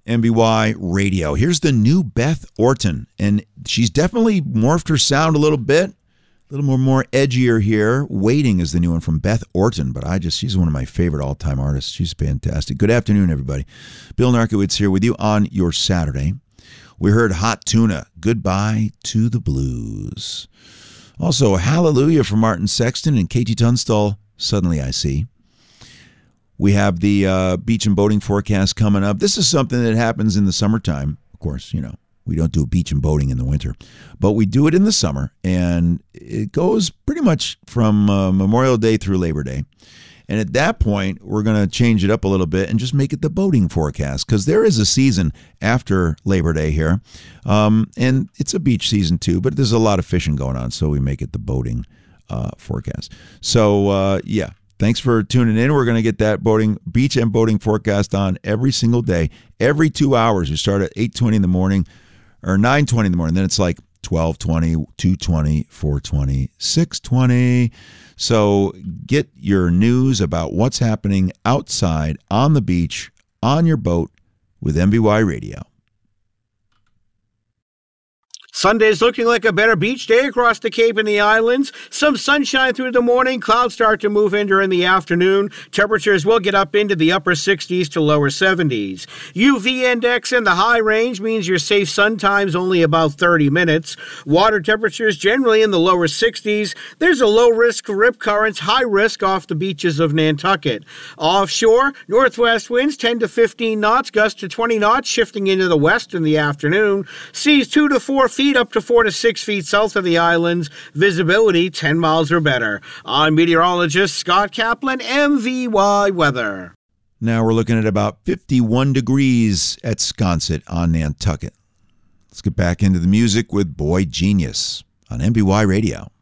MBY Radio. Here's the new Beth Orton, and she's definitely morphed her sound a little bit, a little more edgier here. Waiting is the new one from Beth Orton, but she's one of my favorite all-time artists. She's fantastic. Good afternoon, everybody. Bill Narkowitz here with you on your Saturday. We heard Hot Tuna, Goodbye to the Blues. Also, Hallelujah from Martin Sexton and KT Tunstall, Suddenly I See. We have the beach and boating forecast coming up. This is something that happens in the summertime. Of course, we don't do beach and boating in the winter, but we do it in the summer, and it goes pretty much from Memorial Day through Labor Day. And at that point, we're going to change it up a little bit and just make it the boating forecast, because there is a season after Labor Day here, and it's a beach season too, but there's a lot of fishing going on, so we make it the boating forecast. So, yeah. Thanks for tuning in. We're going to get that beach and boating forecast on every single day, every 2 hours. We start at 8:20 in the morning or 9:20 in the morning. Then it's like 12:20, 2:20, 4:20, 6:20. So get your news about what's happening outside, on the beach, on your boat with MBY Radio. Sunday's looking like a better beach day across the Cape and the islands. Some sunshine through the morning. Clouds start to move in during the afternoon. Temperatures will get up into the upper 60s to lower 70s. UV index in the high range means your safe sun time's only about 30 minutes. Water temperatures generally in the lower 60s. There's a low risk rip currents, high risk off the beaches of Nantucket. Offshore, northwest winds 10 to 15 knots, gusts to 20 knots, shifting into the west in the afternoon. Seas 2 to 4 feet up to 4 to 6 feet south of the islands. Visibility 10 miles or better. I'm meteorologist Scott Kaplan, MVY Weather. Now we're looking at about 51 degrees at Sconset on Nantucket. Let's get back into the music with Boy Genius on MBY Radio.